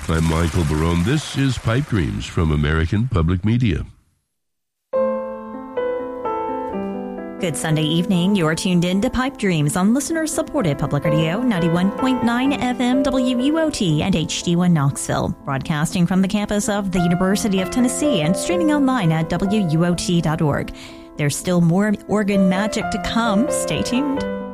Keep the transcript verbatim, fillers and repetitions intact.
I'm Michael Barone. This is Pipe Dreams from American Public Media. Good Sunday evening. You're tuned in to Pipe Dreams on listener-supported Public Radio ninety-one point nine F M W U O T and H D one Knoxville, broadcasting from the campus of the University of Tennessee and streaming online at W U O T dot org. There's still more organ magic to come. Stay tuned.